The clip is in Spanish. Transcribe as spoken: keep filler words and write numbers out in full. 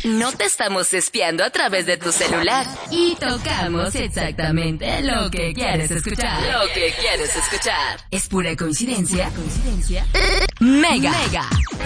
no te estamos espiando a través de tu celular. Y tocamos exactamente lo que quieres escuchar. Lo que quieres escuchar. ¿Es pura coincidencia? ¿Coincidencia? Mega. Mega.